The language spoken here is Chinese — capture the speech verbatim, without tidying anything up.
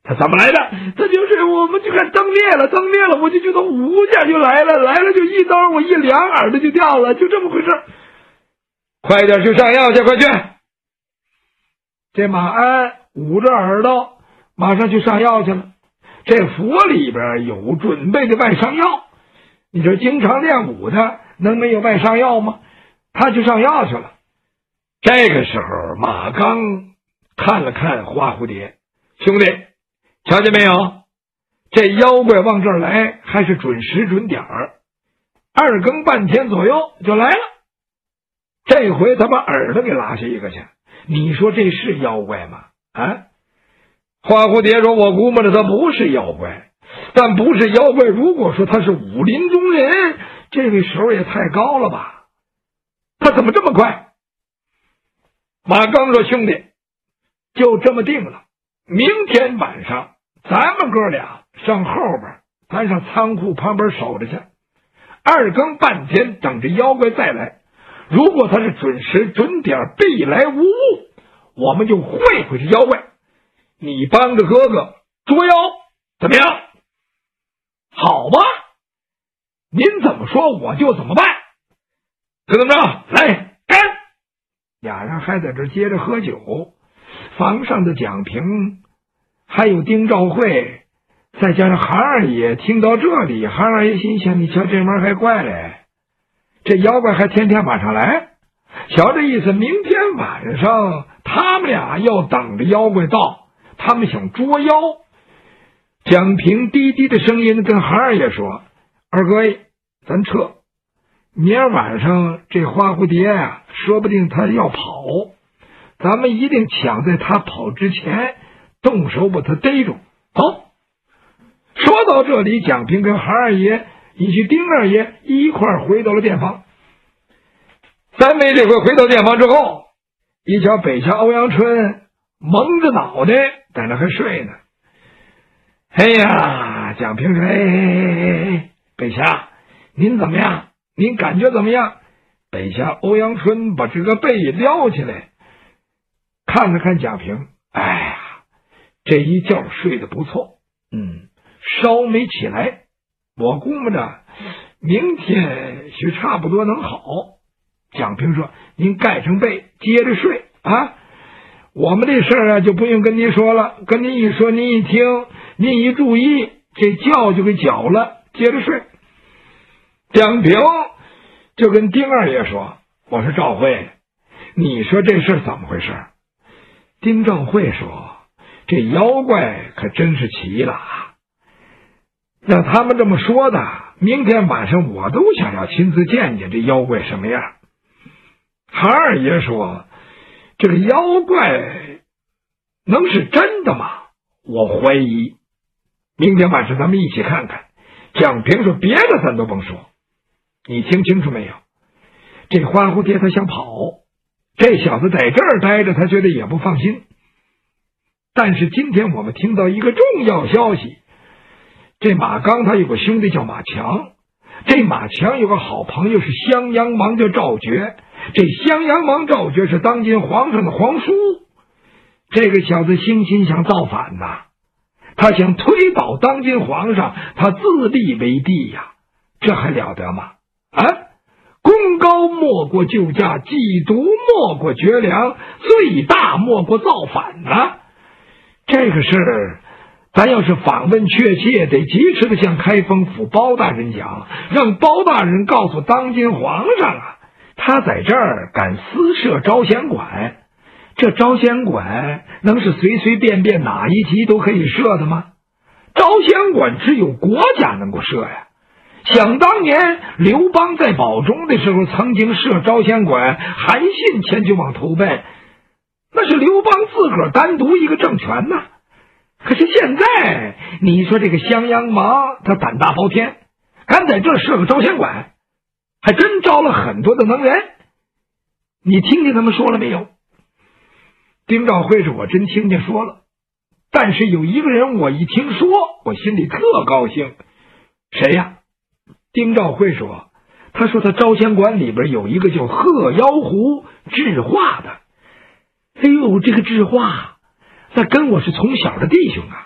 他怎么来的？他就是我们就看灯灭了，灯灭了，我就觉得呜下就来了，来了就一刀，我一量耳朵就掉了，就这么回事。快点去上药去，快去！这马鞍捂着耳朵，马上去上药去了。这佛里边有准备的外伤药，你这经常练武的能没有外伤药吗？他去上药去了。这个时候，马刚看了看花蝴蝶，兄弟。瞧见没有？这妖怪往这儿来还是准时准点儿，二更半天左右就来了。这回他把耳朵给拉下一个去，你说这是妖怪吗？啊？花蝴蝶说：“我估摸着他不是妖怪，但不是妖怪，如果说他是武林中人，这位手也太高了吧？他怎么这么快？”马刚说：“兄弟，就这么定了，明天晚上。”咱们哥俩上后边，咱上仓库旁边守着去。二更半天等着妖怪再来，如果他是准时准点必来无误，我们就会会这妖怪。你帮着哥哥捉妖，怎么样？好吧，您怎么说我就怎么办。就这么着，来干！俩人还在这接着喝酒，房上的蒋平。还有丁兆会，再加上韩二爷，听到这里，韩二爷心想：你瞧这门还怪嘞，这妖怪还天天晚上来，瞧这意思，明天晚上他们俩要等着妖怪到，他们想捉妖。蒋平低低的声音跟韩二爷说：“二哥，咱撤，明儿晚上这花蝴蝶啊，说不定他要跑，咱们一定抢在他跑之前。”动手把他逮住。好，说到这里，蒋平跟韩二爷以及丁二爷一块儿回到了店房。三位这回回到店房之后，一瞧北下欧阳春蒙着脑袋在那还睡呢。哎呀，蒋平说：“哎哎哎，北下，您怎么样？您感觉怎么样？”北下欧阳春把这个被撩起来，看了看蒋平，哎呀。这一觉睡得不错，嗯，稍没起来，我估摸着明天许差不多能好。蒋平说：“您盖上被，接着睡啊。我们这事儿啊，就不用跟您说了，跟您一说，您一听，您一注意，这觉就给搅了，接着睡。”蒋平就跟丁二爷说：“我说赵慧，你说这事儿怎么回事？”丁兆会说：“这妖怪可真是奇了啊！让他们这么说的，明天晚上我都想要亲自见见这妖怪什么样。”韩二爷说：“这个妖怪能是真的吗？我怀疑。明天晚上咱们一起看看。”蒋平说：“别的咱都甭说，你听清楚没有？这花蝴蝶他想跑，这小子在这儿待着，他觉得也不放心。但是今天我们听到一个重要消息，这马刚他有个兄弟叫马强，这马强有个好朋友是襄阳王叫赵觉，这襄阳王赵觉是当今皇上的皇叔。这个小子心心想造反呐，他想推倒当今皇上，他自立为帝呀，这还了得吗？啊！功高莫过救驾，嫉毒莫过绝粮，最大莫过造反呐！这个事儿，咱要是访问确切，得及时的向开封府包大人讲，让包大人告诉当今皇上啊，他在这儿敢私设招贤馆，这招贤馆能是随随便便哪一级都可以设的吗？招贤馆只有国家能够设呀。想当年刘邦在保中的时候曾经设招贤馆，韩信前去往投奔，那是刘邦自个儿单独一个政权呐。可是现在你说这个襄阳王他胆大包天，敢在这儿设个招贤馆，还真招了很多的能人。你听见他们说了没有？丁兆会是我真听见说了，但是有一个人我一听说我心里特高兴。谁呀？丁兆会说，他说他招贤馆里边有一个叫贺妖狐智化的。哎呦，这个智化那跟我是从小的弟兄啊，